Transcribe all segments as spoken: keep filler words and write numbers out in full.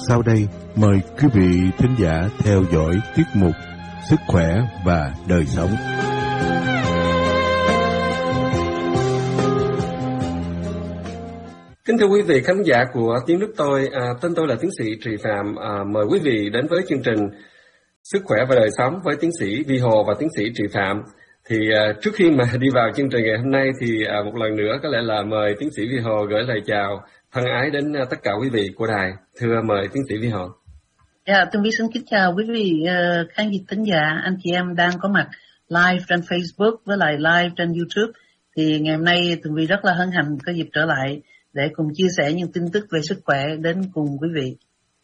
Sau đây, mời quý vị thính giả theo dõi tiết mục Sức khỏe và đời sống. Kính thưa quý vị khán giả của Tiếng Nước Tôi, à, tên tôi là tiến sĩ Trì Phạm. À, mời quý vị đến với chương trình Sức khỏe và đời sống với tiến sĩ Vi Hồ và tiến sĩ Trì Phạm. Thì à, trước khi mà đi vào chương trình ngày hôm nay thì à, một lần nữa có lẽ là mời tiến sĩ Vi Hồ gửi lời chào thân ái đến à, tất cả quý vị của đài. Thưa mời tiến sĩ Vi Hồ. Dạ, Tường Vi xin kính chào quý vị uh, khán giả thính giả, anh chị em đang có mặt live trên Facebook với lại live trên YouTube. Thì ngày hôm nay Tường Vi rất là hân hạnh có dịp trở lại để cùng chia sẻ những tin tức về sức khỏe đến cùng quý vị.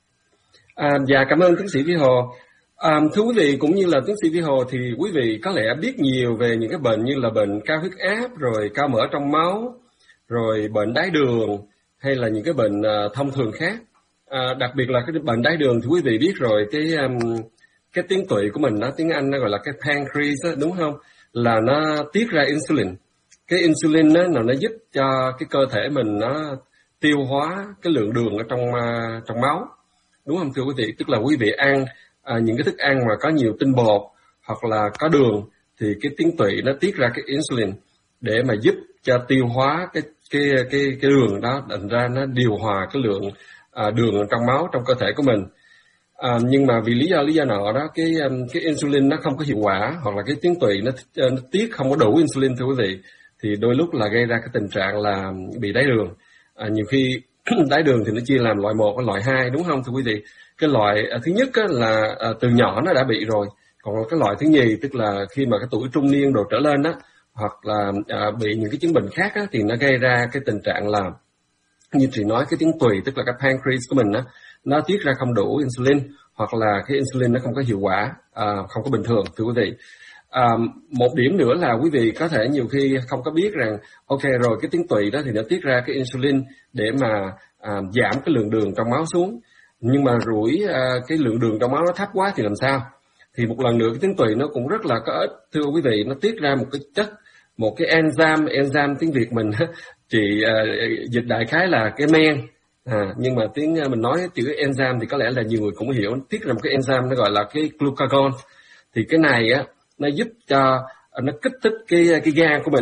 À, dạ, cảm ơn tiến sĩ Vi Hồ. À, thưa quý vị, cũng như là tiến sĩ Vi Hồ thì quý vị có lẽ biết nhiều về những cái bệnh như là bệnh cao huyết áp, rồi cao mỡ trong máu, rồi bệnh đái đường hay là những cái bệnh uh, thông thường khác. À, đặc biệt là cái bệnh đái đường thì quý vị biết rồi, cái um, cái tuyến tụy của mình đó, tiếng Anh nó gọi là cái pancreas đó, đúng không? Là nó tiết ra insulin. Cái insulin đó, nó nó giúp cho cái cơ thể mình nó tiêu hóa cái lượng đường ở trong uh, trong máu, đúng không thưa quý vị? Tức là quý vị ăn uh, những cái thức ăn mà có nhiều tinh bột hoặc là có đường thì cái tuyến tụy nó tiết ra cái insulin để mà giúp cho tiêu hóa cái cái cái cái đường đó, thành ra nó điều hòa cái lượng À, đường trong máu trong cơ thể của mình. À, nhưng mà vì lý do lý do nọ đó, cái cái insulin nó không có hiệu quả, hoặc là cái tuyến tụy nó, nó tiết không có đủ insulin thưa quý vị, thì đôi lúc là gây ra cái tình trạng là bị đái đường. À, nhiều khi đái đường thì nó chia làm loại một và loại hai, đúng không thưa quý vị? Cái loại à, thứ nhất á, là à, từ nhỏ nó đã bị rồi, còn cái loại thứ nhì tức là khi mà cái tuổi trung niên đồ trở lên đó, hoặc là à, bị những cái chứng bệnh khác á, thì nó gây ra cái tình trạng là như chị nói, cái tuyến tụy tức là cái pancreas của mình đó, nó tiết ra không đủ insulin, hoặc là cái insulin nó không có hiệu quả, à, không có bình thường thưa quý vị. À, một điểm nữa là quý vị có thể nhiều khi không có biết rằng ok rồi cái tuyến tụy đó thì nó tiết ra cái insulin để mà à, giảm cái lượng đường trong máu xuống, nhưng mà rủi à, cái lượng đường trong máu nó thấp quá thì làm sao? Thì một lần nữa cái tuyến tụy nó cũng rất là có ích thưa quý vị, nó tiết ra một cái chất, một cái enzyme, enzyme tiếng Việt mình chị uh, dịch đại khái là cái men, à, nhưng mà tiếng uh, mình nói chữ enzyme thì có lẽ là nhiều người cũng hiểu, tiết ra một cái enzyme nó gọi là cái glucagon. Thì cái này á nó giúp cho uh, nó kích thích cái cái gan của mình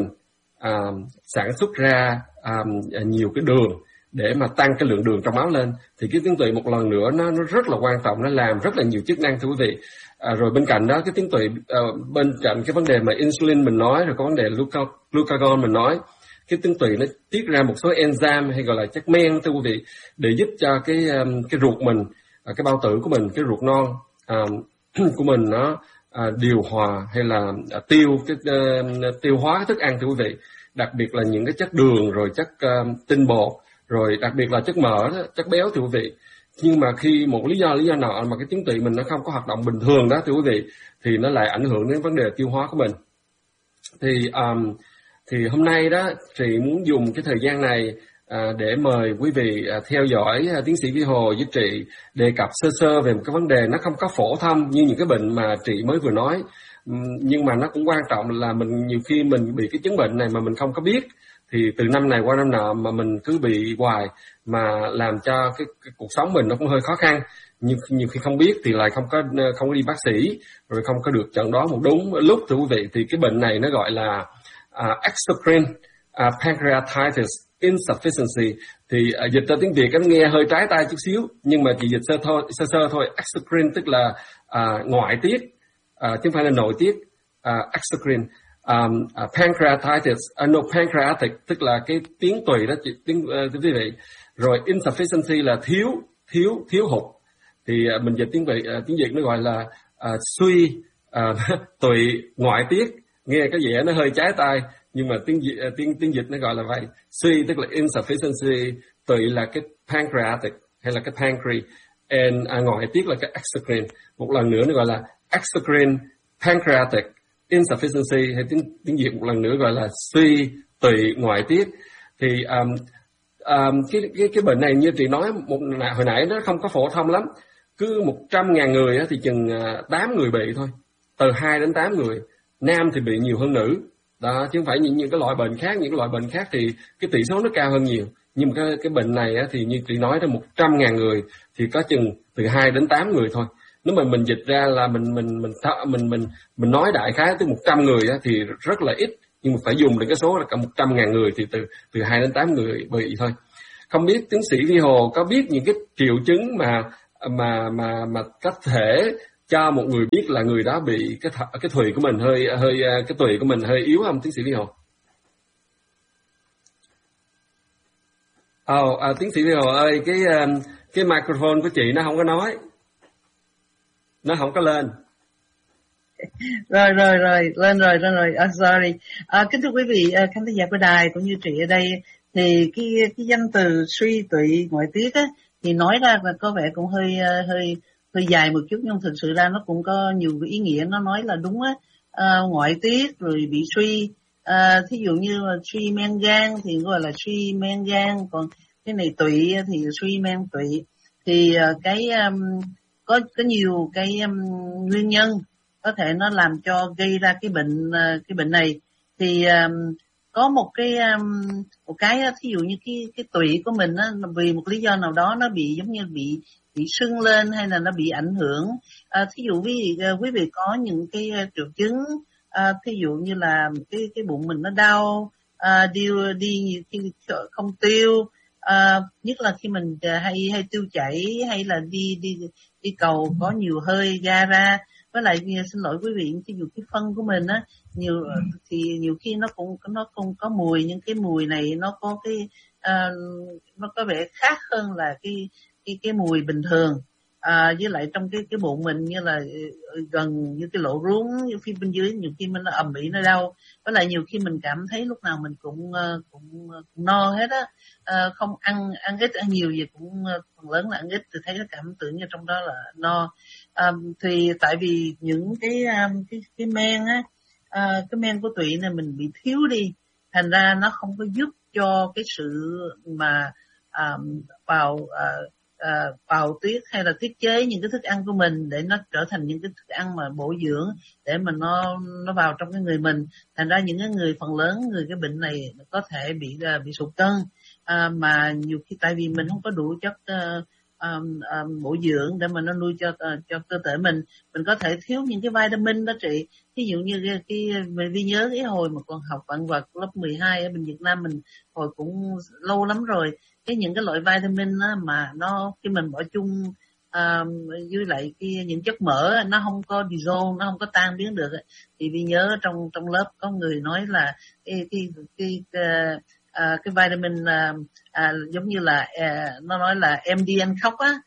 uh, sản xuất ra uh, nhiều cái đường để mà tăng cái lượng đường trong máu lên. Thì cái tuyến tụy một lần nữa nó nó rất là quan trọng, nó làm rất là nhiều chức năng thưa quý vị. À, rồi bên cạnh đó cái tuyến tụy uh, bên cạnh cái vấn đề mà insulin mình nói, rồi có vấn đề glucagon mình nói, cái tuyến tụy nó tiết ra một số enzyme hay gọi là chất men thưa quý vị, để giúp cho cái um, cái ruột mình, uh, cái bao tử của mình, cái ruột non uh, của mình nó uh, điều hòa hay là uh, tiêu cái uh, tiêu hóa cái thức ăn thưa quý vị, đặc biệt là những cái chất đường, rồi chất uh, tinh bột, rồi đặc biệt là chất mỡ đó, chất béo thưa quý vị. Nhưng mà khi một lý do lý do nọ mà cái tuyến tụy mình nó không có hoạt động bình thường đó thưa quý vị, thì nó lại ảnh hưởng đến vấn đề tiêu hóa của mình. Thì um, thì hôm nay đó chị muốn dùng cái thời gian này à, để mời quý vị à, theo dõi à, tiến sĩ Vi Hồ với chị đề cập sơ sơ về một cái vấn đề nó không có phổ thông như những cái bệnh mà chị mới vừa nói, uhm, nhưng mà nó cũng quan trọng là mình nhiều khi mình bị cái chứng bệnh này mà mình không có biết, thì từ năm này qua năm nọ mà mình cứ bị hoài mà làm cho cái, cái cuộc sống mình nó cũng hơi khó khăn. Nhiều, nhiều khi không biết thì lại không có không có đi bác sĩ, rồi không có được chẩn đoán một đúng lúc thưa quý vị. Thì cái bệnh này nó gọi là uh, exocrine uh, pancreatitis insufficiency. Thì uh, dịch ra tiếng Việt nó nghe hơi trái tai chút xíu, nhưng mà chỉ dịch sơ thôi sơ sơ thôi. Exocrine tức là uh, ngoại tiết, uh, chứ không phải là nội tiết. uh, exocrine Um, uh, pancreatitis, uh, no pancreatic tức là cái tuyến tụy đó tiếng uh, quý vị. Rồi insufficiency là thiếu thiếu thiếu hụt. Thì uh, mình dịch tiếng Việt uh, tiếng Việt nó gọi là uh, suy uh, tụy ngoại tiết, nghe cái gì nó hơi trái tai, nhưng mà tiếng uh, tiếng tiếng dịch nó gọi là vậy. Suy tức là insufficiency, tụy là cái pancreatic hay là cái pancreas, and uh, ngoại tiết là cái exocrine. Một lần nữa nó gọi là exocrine pancreatic insufficiency, hay tiếng tiếng Việt một lần nữa gọi là suy tụy ngoại tiết. Thì um, um, cái cái cái bệnh này như chị nói một hồi nãy nó không có phổ thông lắm, cứ một trăm ngàn người á, thì chừng tám người bị thôi, từ hai đến tám người. Nam thì bị nhiều hơn nữ, đó, chứ không phải những những cái loại bệnh khác. Những cái loại bệnh khác thì cái tỷ số nó cao hơn nhiều, nhưng mà cái cái bệnh này á, thì như chị nói đó, một trăm ngàn người thì có chừng từ hai đến tám người thôi. Nếu mà mình dịch ra là mình mình mình mình mình mình nói đại khái tới một trăm người á, thì rất là ít, nhưng mà phải dùng đến cái số là cả một trăm ngàn người thì từ từ hai đến tám người bị thôi. Không biết tiến sĩ Vi Hồ có biết những cái triệu chứng mà mà mà mà có thể cho một người biết là người đó bị cái th- cái thùy của mình hơi hơi cái tùy của mình hơi yếu không, tiến sĩ Vi Hồ? Ồ, oh, à, tiến sĩ Vi Hồ ơi, cái cái microphone của chị nó không có nói, nó không có lên. Rồi rồi rồi lên rồi lên rồi. Oh, sorry. À, kính thưa quý vị uh, khán giả của đài cũng như chị ở đây, thì cái cái danh từ suy tụy ngoại tiết á thì nói ra là có vẻ cũng hơi uh, hơi hơi dài một chút, nhưng thực sự ra nó cũng có nhiều cái ý nghĩa. Nó nói là đúng á, uh, ngoại tiết rồi bị suy, uh, thí dụ như là suy men gan thì gọi là suy men gan, còn cái này tụy thì suy men tụy. Thì uh, cái um, có có nhiều cái um, nguyên nhân có thể nó làm cho gây ra cái bệnh uh, cái bệnh này. Thì um, có một cái um, một cái thí dụ như cái cái tụy của mình á, vì một lý do nào đó nó bị giống như bị bị sưng lên hay là nó bị ảnh hưởng. À, thí dụ quý vị quý vị có những cái triệu chứng, à, thí dụ như là cái cái bụng mình nó đau, à, đi đi nhiều khi không tiêu, à, nhất là khi mình hay hay tiêu chảy hay là đi đi đi cầu có nhiều hơi ra ra. Với lại xin lỗi quý vị, ví dụ cái phân của mình á nhiều thì nhiều khi nó cũng nó cũng có mùi, nhưng cái mùi này nó có cái uh, nó có vẻ khác hơn là cái cái cái mùi bình thường. À, với lại trong cái cái bụng mình như là gần như cái lỗ rốn, như phía bên dưới nhiều khi mình nó ầm ĩ nó đau. Với lại nhiều khi mình cảm thấy lúc nào mình cũng cũng, cũng no hết á, à, không ăn ăn ít ăn nhiều gì cũng phần lớn là ăn ít, thì thấy cái cảm tưởng như trong đó là no. À, thì tại vì những cái cái cái men á, à, cái men của tụy này mình bị thiếu đi, thành ra nó không có giúp cho cái sự mà à, vào à, À, bào tiết hay là tiết chế những cái thức ăn của mình để nó trở thành những cái thức ăn mà bổ dưỡng để mà nó nó vào trong cái người mình. Thành ra những cái người phần lớn người cái bệnh này có thể bị bị sụt cân, à, mà nhiều khi tại vì mình không có đủ chất uh, um, um, bổ dưỡng để mà nó nuôi cho uh, cho cơ thể mình. Mình có thể thiếu những cái vitamin đó chị. Ví dụ như cái, cái mình đi nhớ cái hồi mà còn học vạn vật lớp mười hai ở bên Việt Nam mình, hồi cũng lâu lắm rồi, cái những cái loại vitamin á, mà nó khi mình bỏ chung uh, với lại cái những chất mỡ nó không có dissolve, nó không có tan biến được, thì vì nhớ trong trong lớp có người nói là cái cái cái cái, uh, cái vitamin uh, uh, giống như là uh, nó nói là em đi anh khóc á.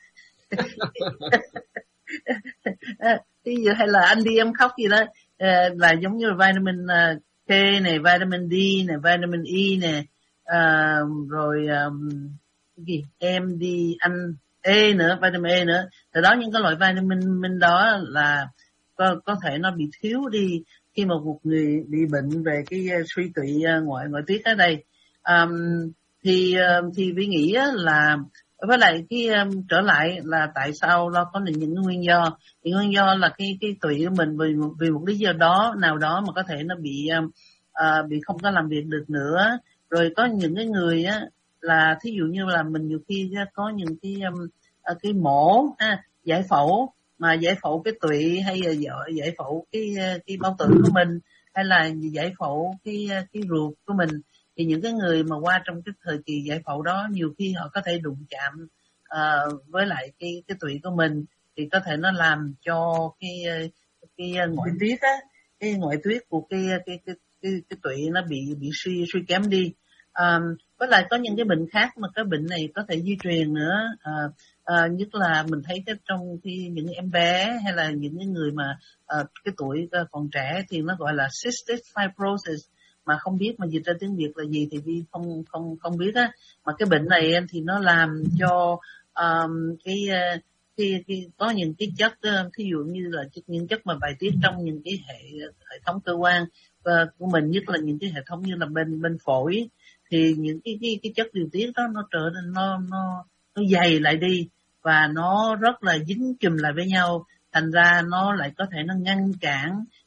Ví dụ hay là anh đi em khóc gì đó, uh, là giống như là vitamin uh, K này, vitamin D này, vitamin E này, uh, rồi um, gì em đi anh E nữa, vitamin E nữa. Từ đó những cái loại vitamin đó là có có thể nó bị thiếu đi khi mà một người bị bệnh về cái suy tụy ngoại ngoại tiết ở đây. Um, thì thì vi nghĩ là với lại cái um, trở lại là tại sao nó có những nguyên do. Thì nguyên do là cái cái tụy của mình vì vì một lý do đó nào đó mà có thể nó bị um, uh, bị không có làm việc được nữa. Rồi có những cái người á là thí dụ như là mình nhiều khi có những cái um, cái mổ ha, giải phẫu mà giải phẫu cái tụy hay là giải phẫu cái cái bao tử của mình, hay là giải phẫu cái cái ruột của mình, thì những cái người mà qua trong cái thời kỳ giải phẫu đó nhiều khi họ có thể đụng chạm uh, với lại cái cái tụy của mình, thì có thể nó làm cho cái cái ngoại tiết á, cái ngoại tiết của cái cái cái cái, cái tụy nó bị bị suy suy kém đi. Um, với lại có những cái bệnh khác mà cái bệnh này có thể di truyền nữa, à, à, nhất là mình thấy cái trong khi những em bé hay là những cái người mà à, cái tuổi còn trẻ thì nó gọi là cystic fibrosis, mà không biết mà dịch ra tiếng Việt là gì thì Vi không không không biết á. Mà cái bệnh này thì nó làm cho um, cái cái cái có những cái chất, thí dụ như là những chất mà bài tiết trong những cái hệ hệ thống cơ quan của mình, nhất là những cái hệ thống như là bên bên phổi, thì những cái cái cái chất điều tiết đó nó trở nên nó nó nó dày lại đi và nó rất là dính chùm lại với nhau, thành ra nó lại có thể nó ngăn cản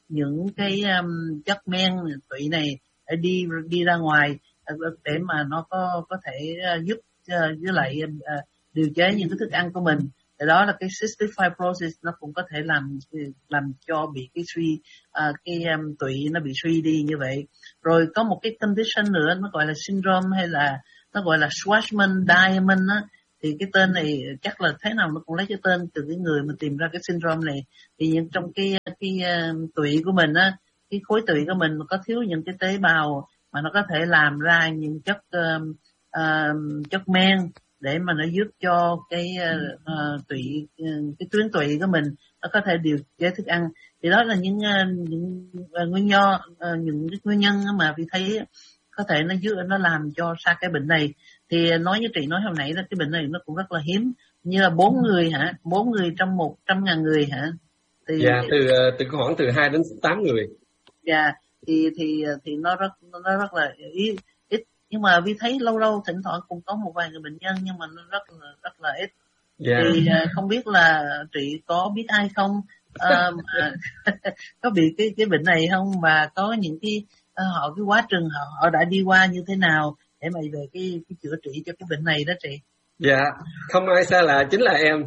những cái um, chất men tụy này để đi đi ra ngoài để mà nó có có thể uh, giúp uh, với lại uh, điều chế những cái thức ăn của mình. Thì đó là cái cystic fibrosis, nó cũng có thể làm làm cho bị cái suy uh, cái um, tụy nó bị suy đi như vậy. Rồi có một cái condition nữa nó gọi là syndrome hay là nó gọi là Schwarzman-Diamond á, thì cái tên này chắc là thế nào nó cũng lấy cái tên từ cái người mà tìm ra cái syndrome này. Thì trong cái cái uh, tụy của mình á, cái khối tụy của mình có thiếu những cái tế bào mà nó có thể làm ra những chất uh, uh, chất men để mà nó giúp cho cái uh, tụy uh, cái tuyến tụy của mình nó có thể điều chế thức ăn. Thì đó là những uh, những uh, nguyên do uh, những cái nguyên nhân mà vì thấy có thể nó giúp nó làm cho ra cái bệnh này. Thì nói như chị nói hồi nãy là cái bệnh này nó cũng rất là hiếm, như là bốn người hả, bốn người trong một trăm ngàn người hả? Thì dạ từ từ khoảng từ hai đến tám người. Dạ thì thì thì nó rất nó rất là ít, ít nhưng mà vì thấy lâu lâu thỉnh thoảng cũng có một vài người bệnh nhân nhưng mà nó rất là rất là ít. Dạ. Thì không biết là chị có biết ai không, uh, có bị cái cái bệnh này không, và có những cái uh, họ cái quá trình họ họ đã đi qua như thế nào để mà về cái, cái chữa trị cho cái bệnh này đó chị? Dạ, không ai xa lạ chính là em.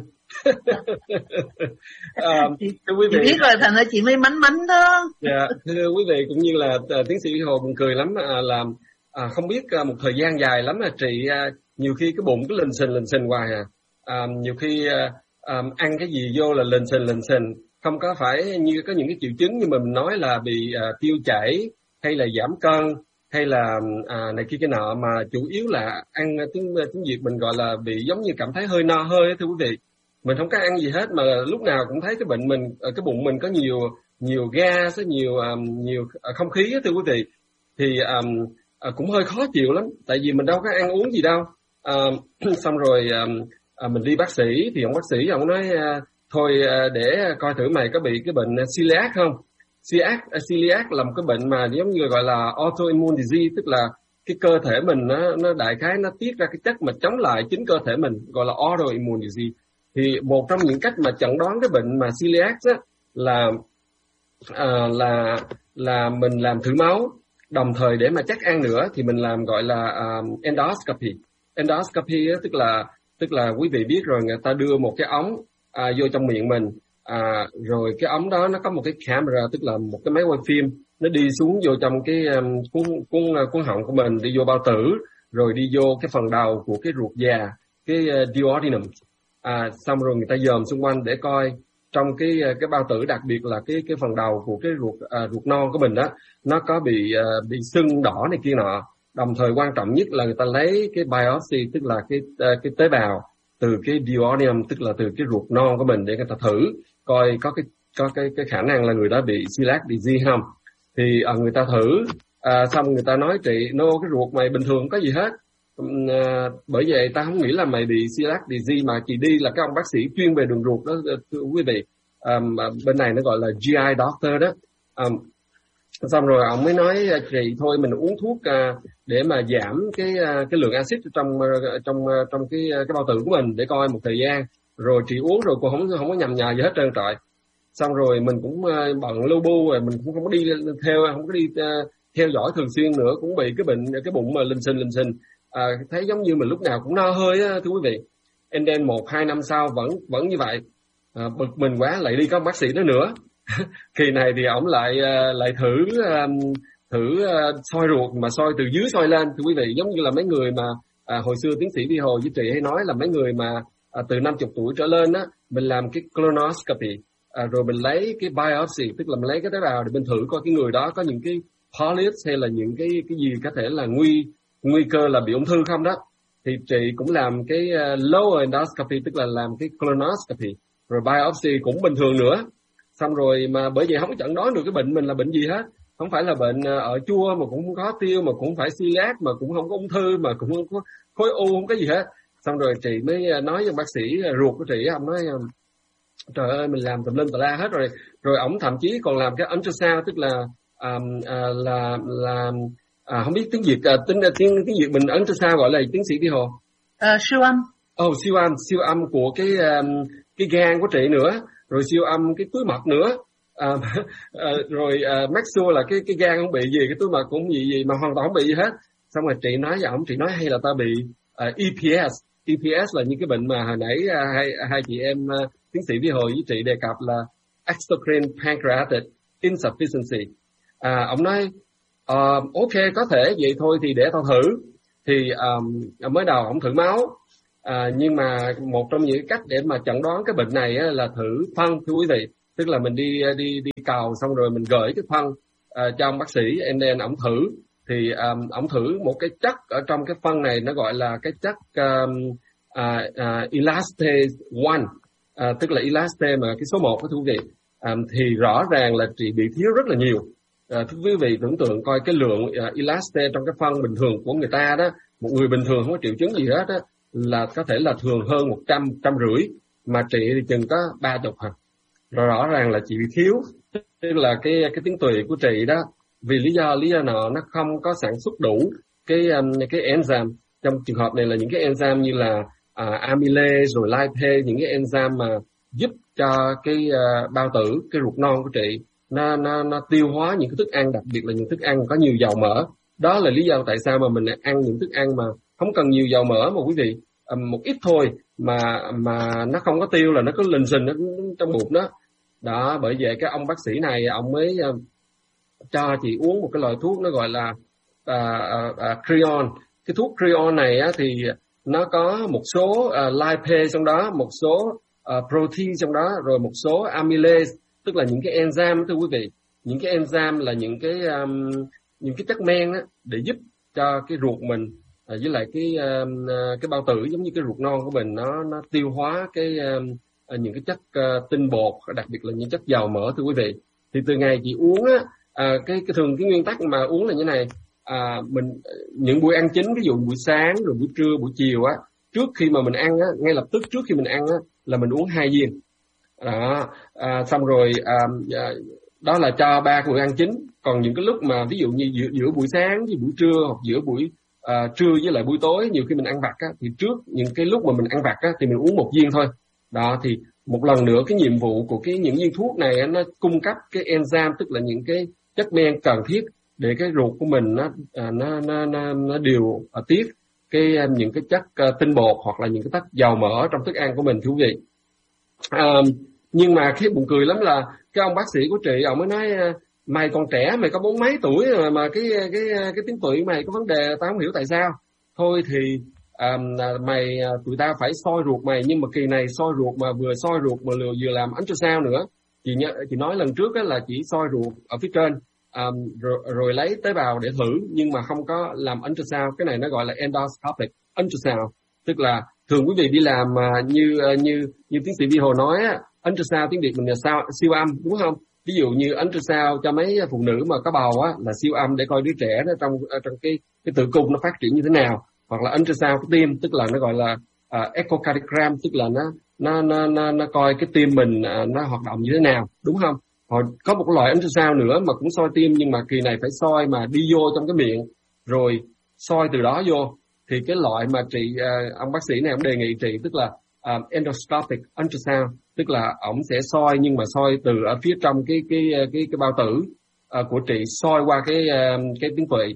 à, thưa quý vị, chị biết rồi, thành ra chị mới mánh mánh đó. Dạ, thưa quý vị cũng như là uh, tiến sĩ Vĩ Hồ buồn cười lắm, uh, là uh, không biết uh, một thời gian dài lắm là chị uh, nhiều khi cái bụng cứ lình xình lình xình hoài à, uh, nhiều khi uh, um, ăn cái gì vô là lình xình lình xình, không có phải như có những cái triệu chứng như mình nói là bị uh, tiêu chảy hay là giảm cân hay là à, này kia cái nọ, mà chủ yếu là ăn tiếng tiếng Việt mình gọi là bị giống như cảm thấy hơi no hơi. Thưa quý vị, mình không có ăn gì hết mà lúc nào cũng thấy cái bệnh mình, cái bụng mình có nhiều nhiều gas, nhiều um, nhiều không khí thưa quý vị, thì um, uh, cũng hơi khó chịu lắm, tại vì mình đâu có ăn uống gì đâu. Uh, xong rồi um, uh, mình đi bác sĩ thì ông bác sĩ ông nói uh, thôi uh, để coi thử mày có bị cái bệnh celiac không. Celiac, celiac là một cái bệnh mà giống như gọi là autoimmune disease, tức là cái cơ thể mình nó, nó đại khái nó tiết ra cái chất mà chống lại chính cơ thể mình, gọi là autoimmune disease. Thì một trong những cách mà chẩn đoán cái bệnh mà celiac á là à, là là mình làm thử máu, đồng thời để mà chắc ăn nữa thì mình làm gọi là um, endoscopy. Endoscopy á, tức là tức là quý vị biết rồi, người ta đưa một cái ống à, vô trong miệng mình. À, rồi cái ống đó nó có một cái camera, tức là một cái máy quay phim, nó đi xuống vô trong cái um, cuốn cuốn cuốn họng của mình, đi vô bao tử, rồi đi vô cái phần đầu của cái ruột già, cái uh, duodenum. À, xong rồi người ta dòm xung quanh để coi trong cái cái bao tử, đặc biệt là cái cái phần đầu của cái ruột uh, ruột non của mình đó, nó có bị uh, bị sưng đỏ này kia nọ. Đồng thời quan trọng nhất là người ta lấy cái biopsy, tức là cái uh, cái tế bào từ cái duodenum, tức là từ cái ruột non của mình, để người ta thử coi có cái có cái cái khả năng là người đó bị celiac disease không. Thì à, người ta thử à, xong người ta nói chị nô cái ruột mày bình thường không có gì hết, à, bởi vậy ta không nghĩ là mày bị celiac disease, mà chị đi là cái ông bác sĩ chuyên về đường ruột đó thưa quý vị. À, bên này nó gọi là giê i doctor đó. À, xong rồi ông mới nói chị thôi mình uống thuốc à, để mà giảm cái cái lượng axit trong trong trong cái cái bao tử của mình để coi một thời gian, rồi chị uống rồi cô không không có nhầm nhà gì hết trơn trọi. Xong rồi mình cũng uh, bận lưu bu rồi, mình cũng không có đi theo không có đi uh, theo dõi thường xuyên nữa, cũng bị cái bệnh cái bụng mà linh sinh linh sinh à, thấy giống như mình lúc nào cũng no hơi á thưa quý vị. And then một hai năm sau vẫn vẫn như vậy, à, bực mình quá lại đi có bác sĩ đó nữa. Kỳ này thì ổng lại uh, lại thử uh, thử uh, soi ruột, mà soi từ dưới soi lên thưa quý vị, giống như là mấy người mà à, hồi xưa tiến sĩ Vĩ Hồ với chị hay nói là mấy người mà À, từ năm mươi tuổi trở lên á, mình làm cái colonoscopy, à, rồi mình lấy cái biopsy, tức là mình lấy cái tế bào để mình thử coi cái người đó có những cái polyps hay là những cái cái gì có thể là nguy nguy cơ là bị ung thư không đó. Thì chị cũng làm cái uh, lower endoscopy, tức là làm cái colonoscopy, rồi biopsy cũng bình thường nữa. Xong rồi mà bởi vậy không có chẩn đoán được cái bệnh mình là bệnh gì hết, không phải là bệnh ở chua, mà cũng không có tiêu, mà cũng không phải celiac, mà cũng không có ung thư, mà cũng không có khối u, không có gì hết. Xong rồi chị mới nói với bác sĩ ruột của chị, ông nói trời ơi mình làm tùm lum tà la hết rồi. Rồi ổng thậm chí còn làm cái ultrasound, tức là um, uh, là là uh, không biết tiếng Việt uh, tiếng tiếng tiếng Việt mình ultrasound gọi là tiến sĩ Vĩ Hồ. Uh, siêu âm. Oh, siêu âm siêu âm của cái um, cái gan của chị nữa, rồi siêu âm cái túi mật nữa. À, à, rồi à, make sure là cái cái gan không bị gì, cái túi mật cũng không bị gì, mà hoàn toàn không bị gì hết. Xong rồi chị nói với ổng, chị nói hay là ta bị uh, E P S. E P S là những cái bệnh mà hồi nãy uh, hai hai chị em uh, tiến sĩ Vi Hồ với chị đề cập là exocrine pancreatic insufficiency. À, ông nói uh, ok, có thể vậy thôi thì để tao thử. Thì um, mới đầu ông thử máu, à, nhưng mà một trong những cách để mà chẩn đoán cái bệnh này á, là thử phân, thưa quý vị. Tức là mình đi đi đi cầu xong rồi mình gửi cái phân uh, cho ông bác sĩ, and then ổng thử. Thì um, ổng thử một cái chất ở trong cái phân này, nó gọi là cái chất um, uh, uh, elastase one, uh, tức là elastase mà cái số một, thưa quý vị. Um, thì rõ ràng là chị bị thiếu rất là nhiều. À, thưa quý vị tưởng tượng coi cái lượng uh, elastase trong cái phân bình thường của người ta đó, một người bình thường không có triệu chứng gì hết đó, là có thể là thường hơn một trăm, trăm rưỡi, mà chị thì chừng có ba chục hả. Rồi rõ ràng là chị bị thiếu, tức là cái cái tuyến tụy của chị đó, vì lý do lý do nào nó không có sản xuất đủ cái um, cái enzyme. Trong trường hợp này là những cái enzyme như là uh, amylase rồi lipase, những cái enzyme mà giúp cho cái uh, bao tử, cái ruột non của chị nó nó nó tiêu hóa những cái thức ăn, đặc biệt là những thức ăn có nhiều dầu mỡ. Đó là lý do tại sao mà mình ăn những thức ăn mà không cần nhiều dầu mỡ mà quý vị, um, một ít thôi mà mà nó không có tiêu là nó cứ lình xình nó trong bụng đó. Đó, bởi vậy cái ông bác sĩ này ông mới uh, cho chị uống một cái loại thuốc nó gọi là uh, uh, uh, Creon. Cái thuốc Creon này á, thì nó có một số uh, lipase trong đó, một số uh, protein trong đó, rồi một số amylase, tức là những cái enzyme, thưa quý vị. Những cái enzyme là những cái um, những cái chất men á, để giúp cho cái ruột mình uh, với lại cái um, uh, cái bao tử giống như cái ruột non của mình nó nó tiêu hóa cái um, uh, những cái chất uh, tinh bột, đặc biệt là những chất dầu mỡ, thưa quý vị. Thì từ ngày chị uống á, À, cái, cái thường cái nguyên tắc mà uống là như này, à, mình những buổi ăn chính, ví dụ buổi sáng rồi buổi trưa buổi chiều á, trước khi mà mình ăn á, ngay lập tức trước khi mình ăn á là mình uống hai viên đó. À, xong rồi à, à, đó là cho ba buổi ăn chính. Còn những cái lúc mà ví dụ như giữa, giữa buổi sáng với buổi trưa, hoặc giữa buổi à, trưa với lại buổi tối, nhiều khi mình ăn vặt á, thì trước những cái lúc mà mình ăn vặt á thì mình uống một viên thôi đó. Thì một lần nữa cái nhiệm vụ của cái những viên thuốc này á, nó cung cấp cái enzyme, tức là những cái chất men cần thiết để cái ruột của mình nó nó nó nó, nó điều tiết cái những cái chất uh, tinh bột hoặc là những cái chất dầu mỡ trong thức ăn của mình, thưa quý vị. À, nhưng mà cái buồn cười lắm là cái ông bác sĩ của chị ông mới nói mày còn trẻ, mày có bốn mấy tuổi mà, mà cái cái cái tiếng tụy mày có vấn đề, tao không hiểu tại sao. Thôi thì à, mày tụi tao phải soi ruột mày, nhưng mà kỳ này soi ruột mà vừa soi ruột mà vừa làm ultrasound nữa. Chị nhớ, chị nói lần trước á là chỉ soi ruột ở phía trên, um, rồi, rồi lấy tế bào để thử, nhưng mà không có làm ultrasound. Cái này nó gọi là endoscopic ultrasound, tức là thường quý vị đi làm uh, như uh, như như tiến sĩ Vi Hồ nói á, ultrasound tiếng Việt mình là sao, siêu âm, đúng không? Ví dụ như ultrasound cho mấy phụ nữ mà có bầu á là siêu âm để coi đứa trẻ nó trong trong cái cái tử cung nó phát triển như thế nào, hoặc là ultrasound cái tim, tức là nó gọi là uh, echocardiogram, tức là nó nó nó nó, nó coi cái tim mình uh, nó hoạt động như thế nào, đúng không? Hoặc có một loại ultrasound nữa mà cũng soi tim, nhưng mà kỳ này phải soi mà đi vô trong cái miệng rồi soi từ đó vô. Thì cái loại mà chị uh, ông bác sĩ này ông đề nghị chị, tức là uh, endoscopic ultrasound, tức là ổng sẽ soi nhưng mà soi từ ở phía trong cái cái cái cái bao tử uh, của chị, soi qua cái uh, cái tuyến tụy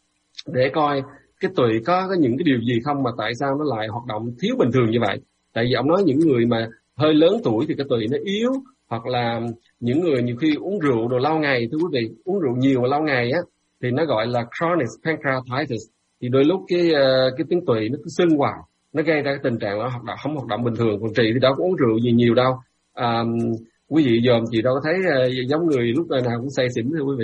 để coi cái tụy có, có những cái điều gì không mà tại sao nó lại hoạt động thiếu bình thường như vậy. Tại vì ông nói những người mà hơi lớn tuổi thì cái tụy nó yếu, hoặc là những người nhiều khi uống rượu đồ lâu ngày, thưa quý vị, uống rượu nhiều và lâu ngày á thì nó gọi là chronic pancreatitis, thì đôi lúc cái cái tuyến tụy nó cứ sưng hoài, nó gây ra cái tình trạng nó hoạt động không hoạt động bình thường. Còn chị thì đâu có uống rượu gì nhiều đâu. À, quý vị dòm chị đâu có thấy uh, giống người lúc nào cũng say xỉn, thưa quý vị.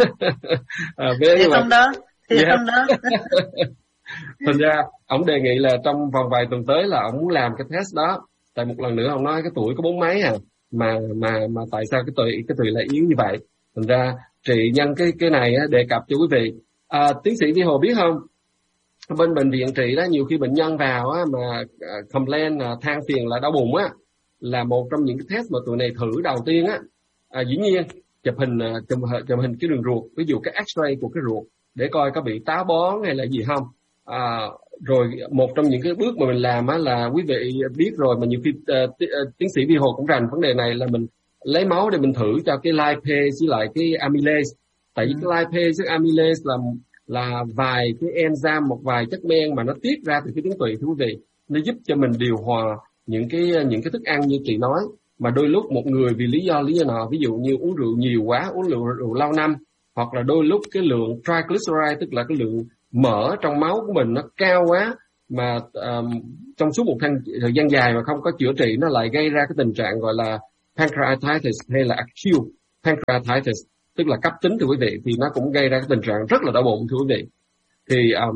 À, thì không đó thì yeah. không đó Thành ra ông đề nghị là trong vòng vài tuần tới là ông muốn làm cái test đó. Tại một lần nữa ông nói cái tuổi có bốn mấy à, mà mà mà tại sao cái tụy cái tụy lại yếu như vậy. Thành ra chị nhân cái cái này á, đề cập cho quý vị. À, tiến sĩ Vi Hồ biết không, bên bệnh viện chị đó, nhiều khi bệnh nhân vào á mà uh, complain uh, than phiền là đau bụng á, là một trong những cái test mà tụi này thử đầu tiên á, à, dĩ nhiên chụp hình uh, chụp, chụp hình cái đường ruột, ví dụ cái X-ray của cái ruột để coi có bị táo bón hay là gì không. À, rồi một trong những cái bước mà mình làm á là quý vị biết rồi, mà nhiều khi uh, t- uh, tiến sĩ Vi Hồ cũng rành vấn đề này, là mình lấy máu để mình thử cho cái lipase với lại cái amylase. Tại vì cái lipase với amylase là là vài cái enzyme, một vài chất men mà nó tiết ra từ cái tuyến tụy, thưa quý vị. Nó giúp cho mình điều hòa những cái những cái thức ăn như chị nói. Mà đôi lúc một người vì lý do lý do nào, ví dụ như uống rượu nhiều quá, uống rượu, rượu lâu năm, hoặc là đôi lúc cái lượng triglyceride, tức là cái lượng mỡ trong máu của mình nó cao quá, mà um, trong suốt một thời gian dài mà không có chữa trị, nó lại gây ra cái tình trạng gọi là pancreatitis hay là acute pancreatitis, tức là cấp tính, thưa quý vị. Thì nó cũng gây ra cái tình trạng rất là đau bụng, thưa quý vị. Thì um,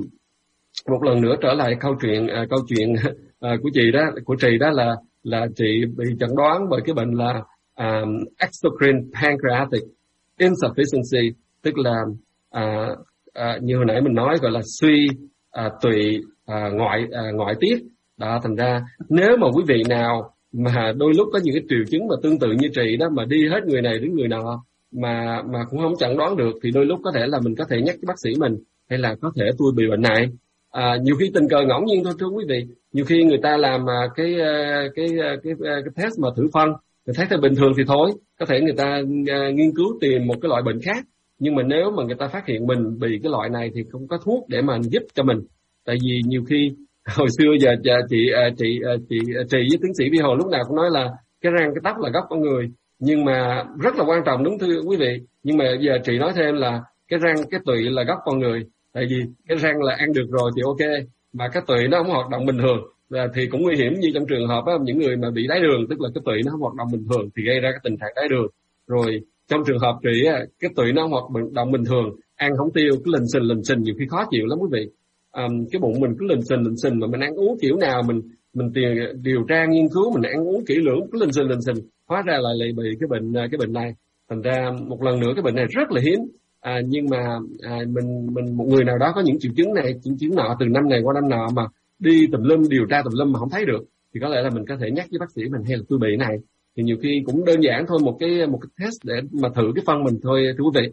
một lần nữa trở lại câu chuyện uh, câu chuyện uh, của chị đó của chị đó là là chị bị chẩn đoán bởi cái bệnh là um, exocrine pancreatic insufficiency, tức là uh, uh, như hồi nãy mình nói, gọi là suy uh, tụy uh, ngoại uh, ngoại tiết. Đó, thành ra nếu mà quý vị nào mà đôi lúc có những cái triệu chứng mà tương tự như chị đó, mà đi hết người này đến người nọ mà mà cũng không chẩn đoán được, thì đôi lúc có thể là mình có thể nhắc với bác sĩ mình, hay là có thể tôi bị bệnh này. À, nhiều khi tình cờ ngẫu nhiên thôi, thưa quý vị. Nhiều khi người ta làm cái cái cái cái, cái test mà thử phân, người thấy là bình thường thì thôi, có thể người ta uh, nghiên cứu tìm một cái loại bệnh khác. Nhưng mà nếu mà người ta phát hiện mình bị cái loại này thì không có thuốc để mà giúp cho mình. Tại vì nhiều khi hồi xưa giờ chị chị chị chị với tiến sĩ Vi Hồ lúc nào cũng nói là cái răng cái tóc là gốc con người, nhưng mà rất là quan trọng, đúng thưa quý vị. Nhưng mà giờ chị nói thêm là cái răng cái tụy là gốc con người. Tại vì cái răng là ăn được rồi thì ok, mà cái tụy nó không hoạt động bình thường thì cũng nguy hiểm, như trong trường hợp đó, những người mà bị đái đường, tức là cái tụy nó không hoạt động bình thường thì gây ra cái tình trạng đái đường. Rồi trong trường hợp chị cái tụy nó không hoạt động bình thường, ăn không tiêu, cứ lình xình lình xình, nhiều khi khó chịu lắm quý vị. Um, cái bụng mình cứ lình xình lình xình, mà mình ăn uống kiểu nào mình mình điều, điều tra nghiên cứu, mình ăn uống kỹ lưỡng, cứ lình xình lình xình, hóa ra lại lại bị cái bệnh cái bệnh này. Thành ra một lần nữa cái bệnh này rất là hiếm. À, nhưng mà à, mình mình một người nào đó có những triệu chứng này, triệu chứng nọ, từ năm này qua năm nọ, mà đi tùm lum, điều tra tùm lum mà không thấy được, thì có lẽ là mình có thể nhắc với bác sĩ mình, hay là tôi bị này. Thì nhiều khi cũng đơn giản thôi, một cái một cái test để mà thử cái phân mình thôi, thưa quý vị.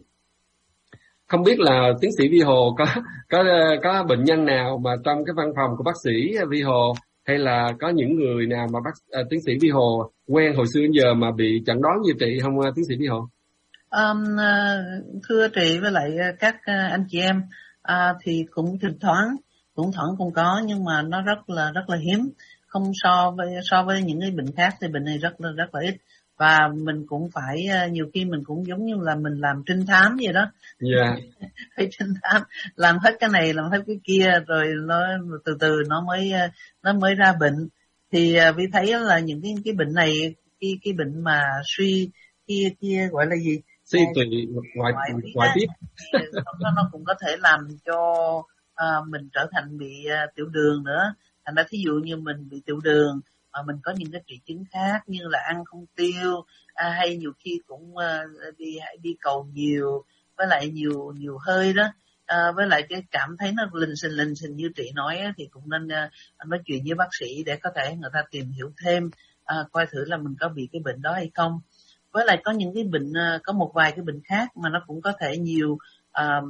Không biết là tiến sĩ Vi Hồ có có có bệnh nhân nào mà trong cái văn phòng của bác sĩ Vi Hồ, hay là có những người nào mà bác à, tiến sĩ Vi Hồ quen hồi xưa đến giờ mà bị chẩn đoán như chị không, tiến sĩ Vi Hồ? Um, thưa chị với lại các anh chị em, uh, thì cũng thỉnh thoảng cũng thoảng cũng có, nhưng mà nó rất là rất là hiếm, không so với so với những cái bệnh khác thì bệnh này rất là rất là ít. Và mình cũng phải uh, nhiều khi mình cũng giống như là mình làm trinh thám vậy đó. Yeah. Phải trinh thám, làm hết cái này làm hết cái kia, rồi nó từ từ nó mới nó mới ra bệnh. Thì uh, vì thấy là những cái cái bệnh này, cái cái bệnh mà suy kia kia gọi là gì, suy tụy ngoại ngoại tiết, nó nó cũng có thể làm cho uh, mình trở thành bị uh, tiểu đường nữa. Thành ra thí dụ như mình bị tiểu đường mà mình có những cái triệu chứng khác như là ăn không tiêu, uh, hay nhiều khi cũng uh, đi đi cầu nhiều, với lại nhiều nhiều hơi đó, uh, với lại cái cảm thấy nó lình xình lình xình như chị nói á, thì cũng nên uh, nói chuyện với bác sĩ để có thể người ta tìm hiểu thêm, uh, coi thử là mình có bị cái bệnh đó hay không. Với lại có những cái bệnh, có một vài cái bệnh khác mà nó cũng có thể nhiều, uh,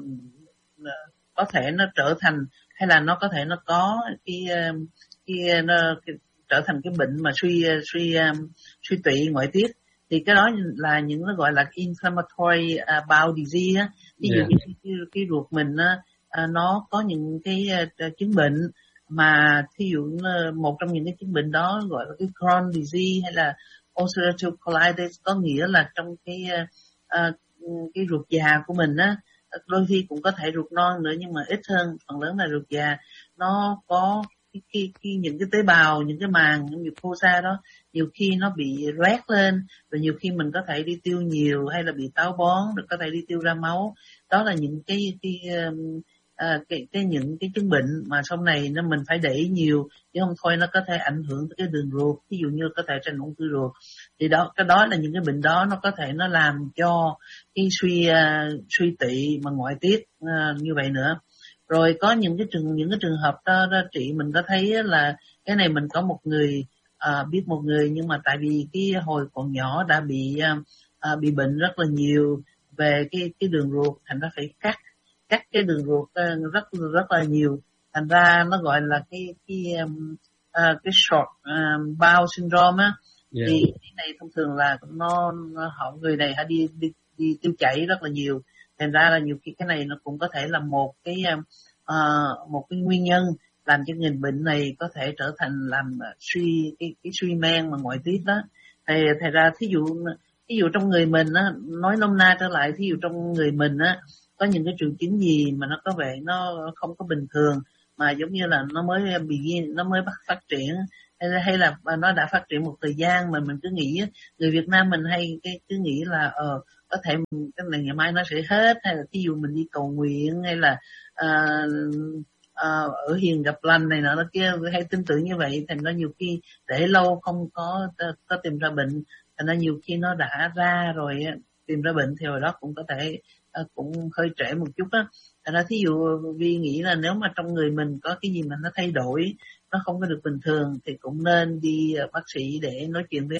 có thể nó trở thành, hay là nó có thể nó có cái cái, nó, cái trở thành cái bệnh mà suy suy suy tụy ngoại tiết. Thì cái đó là những nó gọi là inflammatory uh, bowel disease á. Ví dụ như yeah. cái, cái ruột mình uh, nó có những cái uh, chứng bệnh mà thí dụ uh, một trong những cái chứng bệnh đó gọi là cái Crohn disease hay là ulcerative colitis, có nghĩa là trong cái uh, cái ruột già của mình á, đôi khi cũng có thể ruột non nữa nhưng mà ít hơn, phần lớn là ruột già. Nó có cái, cái, cái những cái tế bào, những cái màng, những mucosa đó nhiều khi nó bị loét lên, rồi nhiều khi mình có thể đi tiêu nhiều hay là bị táo bón, rồi có thể đi tiêu ra máu. Đó là những cái cái À, cái, cái những cái chứng bệnh mà sau này nó mình phải để ý nhiều, chứ không thôi nó có thể ảnh hưởng tới cái đường ruột, ví dụ như có thể trên ung thư ruột. Thì đó, cái đó là những cái bệnh đó nó có thể nó làm cho cái suy uh, suy tỵ mà ngoại tiết uh, như vậy nữa. Rồi có những cái trường những cái trường hợp đó, đó chị mình có thấy là cái này mình có một người uh, biết một người, nhưng mà tại vì cái hồi còn nhỏ đã bị uh, uh, bị bệnh rất là nhiều về cái cái đường ruột, thành ra phải cắt cắt cái đường ruột rất rất là nhiều, thành ra nó gọi là cái cái um, uh, cái short um, bowel syndrome á. Yeah. Thì cái này thông thường là nó, nó họ người này hay đi, đi đi tiêu chảy rất là nhiều, thành ra là nhiều khi cái này nó cũng có thể là một cái uh, một cái nguyên nhân làm cho người bệnh này có thể trở thành làm suy cái cái suy men mà ngoại tiết đó. Thì thành ra thí dụ thí dụ trong người mình á, nói nôm na trở lại, thí dụ trong người mình á có những cái triệu chứng gì mà nó có vẻ nó không có bình thường, mà giống như là nó mới bị nó mới bắt phát triển, hay là, hay là nó đã phát triển một thời gian mà mình cứ nghĩ, người Việt Nam mình hay cái cứ nghĩ là ờ có thể cái này ngày mai nó sẽ hết, hay là thí dụ mình đi cầu nguyện, hay là uh, uh, ở hiền gặp lành này nọ nó kia, hay tin tưởng như vậy, thành ra nhiều khi để lâu không có có tìm ra bệnh, thành ra nhiều khi nó đã ra rồi tìm ra bệnh thì hồi đó cũng có thể uh, cũng hơi trễ một chút đó. Thành ra thí dụ Vi nghĩ là nếu mà trong người mình có cái gì mà nó thay đổi, nó không có được bình thường thì cũng nên đi bác sĩ để nói chuyện với